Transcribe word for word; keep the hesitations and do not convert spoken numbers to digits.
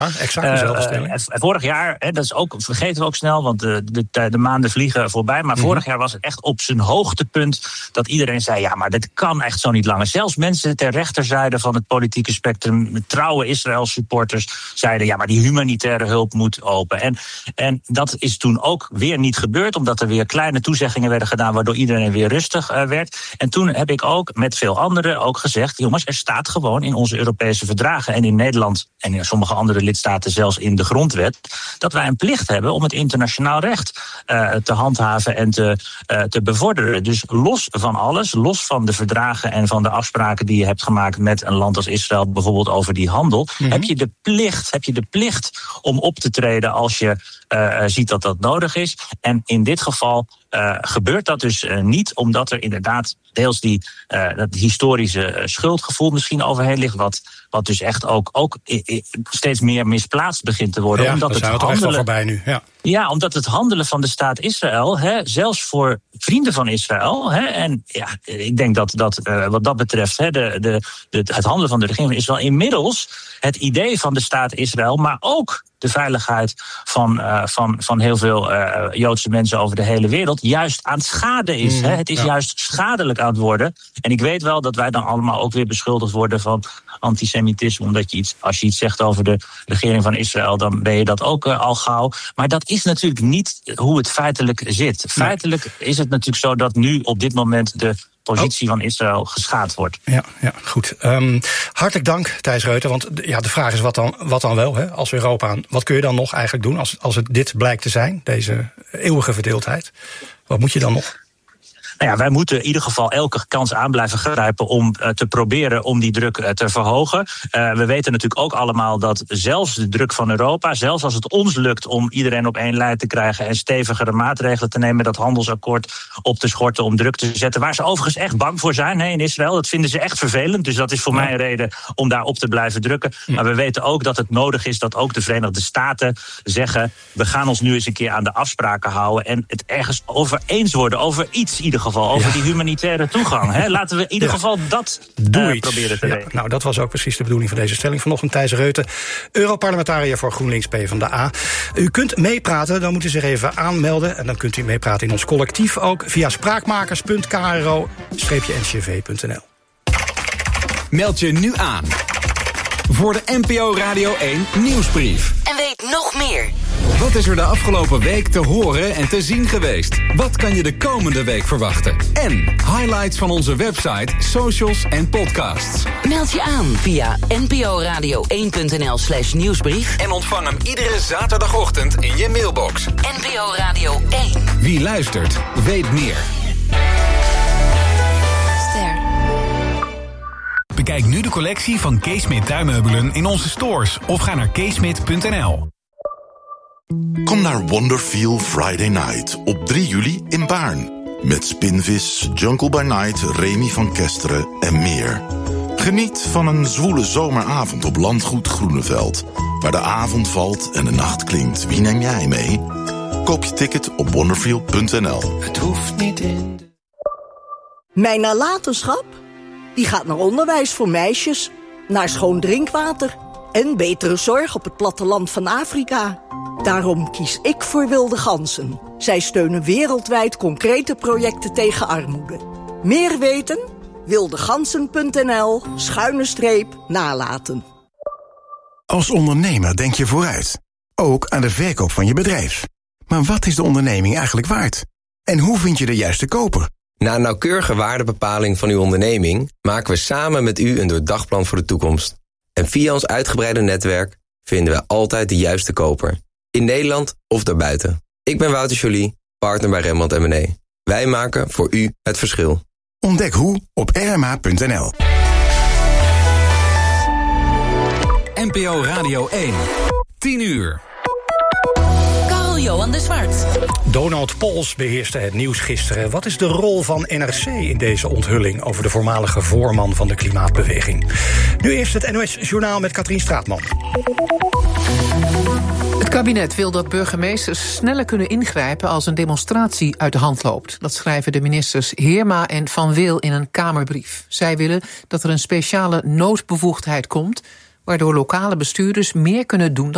Exact dezelfde stelling. Uh, uh, vorig jaar, hè, dat is ook, vergeten we ook snel, want de, de, de maanden vliegen voorbij. Maar mm-hmm. vorig jaar was het echt op zijn hoogtepunt dat iedereen zei, ja, maar dit kan echt zo niet langer. Zelfs mensen ter rechterzijde van het politieke spectrum, trouwe Israël-supporters, zeiden, ja, maar die humanitaire hulp moet open. En, en dat is toen ook weer niet gebeurd, omdat er weer kleine toezeggingen werden gedaan, waardoor iedereen weer rustig uh, werd. En toen heb ik ook met veel anderen ook gezegd, jongens, er staat gewoon in onze Europese verdragen en in Nederland en in sommige andere lidstaten zelfs in de grondwet, dat wij een plicht hebben om het internationaal recht uh, te handhaven en te, uh, te bevorderen. Dus los van alles, los van de verdragen en van de afspraken die je hebt gemaakt met een land als Israël, bijvoorbeeld over die handel, mm-hmm. heb je de plicht, heb je de plicht om op te treden als je uh, ziet dat dat nodig is. En in dit geval Uh, gebeurt dat dus uh, niet, omdat er inderdaad deels die uh, dat historische uh, schuldgevoel misschien overheen ligt, wat, wat dus echt ook, ook i- i- steeds meer misplaatst begint te worden. Ja, omdat daar zijn we het toch handelen, echt wel voorbij nu. Ja. Ja, omdat het handelen van de staat Israël, hè, zelfs voor vrienden van Israël, hè, en ja, ik denk dat, dat uh, wat dat betreft, hè, de, de, de, het handelen van de regering van Israël inmiddels het idee van de staat Israël, maar ook de veiligheid van, uh, van, van heel veel uh, Joodse mensen over de hele wereld juist aan het schade is. Mm, hè. Het is ja. juist schadelijk aan het worden. En ik weet wel dat wij dan allemaal ook weer beschuldigd worden van antisemitisme, omdat je iets, als je iets zegt over de regering van Israël, dan ben je dat ook uh, al gauw. Maar dat is natuurlijk niet hoe het feitelijk zit. Feitelijk nee. is het natuurlijk zo dat nu op dit moment de positie oh. van Israël geschaad wordt. Ja, ja goed. Um, hartelijk dank, Thijs Reuter. Want ja, de vraag is wat dan, wat dan wel, hè, als Europa. Wat kun je dan nog eigenlijk doen als, als het dit blijkt te zijn, deze eeuwige verdeeldheid? Wat moet je dan nog? Nou ja, wij moeten in ieder geval elke kans aan blijven grijpen om uh, te proberen om die druk uh, te verhogen. Uh, we weten natuurlijk ook allemaal dat zelfs de druk van Europa, zelfs als het ons lukt om iedereen op één lijn te krijgen en stevigere maatregelen te nemen, dat handelsakkoord op te schorten om druk te zetten, waar ze overigens echt bang voor zijn hè, in Israël. Dat vinden ze echt vervelend, dus dat is voor ja. mij een reden om daarop te blijven drukken. Ja. Maar we weten ook dat het nodig is dat ook de Verenigde Staten zeggen, we gaan ons nu eens een keer aan de afspraken houden en het ergens over eens worden, over iets in ieder geval. Over ja. die humanitaire toegang. Hè? Laten we in ieder ja. geval dat uh, proberen te ja. regelen. Nou, dat was ook precies de bedoeling van deze stelling vanochtend. Thijs Reuter, Europarlementariër voor GroenLinks PvdA. U kunt meepraten, dan moet u zich even aanmelden. En dan kunt u meepraten in ons collectief ook via spraakmakers punt k r o n c v punt n l. Meld je nu aan voor de N P O Radio één Nieuwsbrief. En weet nog meer. Wat is er de afgelopen week te horen en te zien geweest? Wat kan je de komende week verwachten? En highlights van onze website, socials en podcasts. Meld je aan via n p o radio één punt n l slash nieuwsbrief. En ontvang hem iedere zaterdagochtend in je mailbox. N P O Radio één. Wie luistert, weet meer. Bekijk nu de collectie van Keesmit tuinmeubelen in onze stores of ga naar keesmit punt n l. Kom naar Wonderfeel Friday Night op drie juli in Baarn. Met Spinvis, Jungle by Night, Remy van Kesteren en meer. Geniet van een zwoele zomeravond op Landgoed Groeneveld. Waar de avond valt en de nacht klinkt. Wie neem jij mee? Koop je ticket op wonderfeel punt n l. Het hoeft niet in de... Mijn nalatenschap? Die gaat naar onderwijs voor meisjes, naar schoon drinkwater en betere zorg op het platteland van Afrika. Daarom kies ik voor Wilde Ganzen. Zij steunen wereldwijd concrete projecten tegen armoede. Meer weten? wildegansen punt n l schuine streep nalaten. Als ondernemer denk je vooruit. Ook aan de verkoop van je bedrijf. Maar wat is de onderneming eigenlijk waard? En hoe vind je de juiste koper? Na een nauwkeurige waardebepaling van uw onderneming maken we samen met u een doordagplan voor de toekomst. En via ons uitgebreide netwerk vinden we altijd de juiste koper. In Nederland of daarbuiten. Ik ben Wouter Joly, partner bij Rembrandt en Mené. Wij maken voor u het verschil. Ontdek hoe op r m h punt n l. N P O Radio één. tien uur. Johan de Zwart. Donald Pols beheerste het nieuws gisteren. Wat is de rol van N R C in deze onthulling over de voormalige voorman van de klimaatbeweging? Nu eerst het N O S-journaal met Katrien Straatman. Het kabinet wil dat burgemeesters sneller kunnen ingrijpen als een demonstratie uit de hand loopt. Dat schrijven de ministers Heerma en Van Wil in een Kamerbrief. Zij willen dat er een speciale noodbevoegdheid komt, waardoor lokale bestuurders meer kunnen doen dan